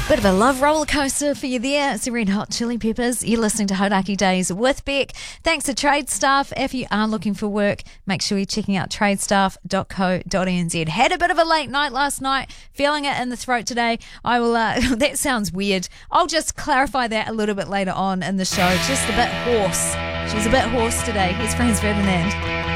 Bit of a love roller coaster for you there. It's the Red Hot Chili Peppers. You're listening to Hodaki Days with Beck. Thanks to Trade Staff. If you are looking for work, make sure you're checking out tradestaff.co.nz. Had a bit of a late night last night. Feeling it in the throat today. I will. That sounds weird. I'll just clarify that a little bit later on in the show. Just a bit hoarse. She's a bit hoarse today. Here's Franz Ferdinand.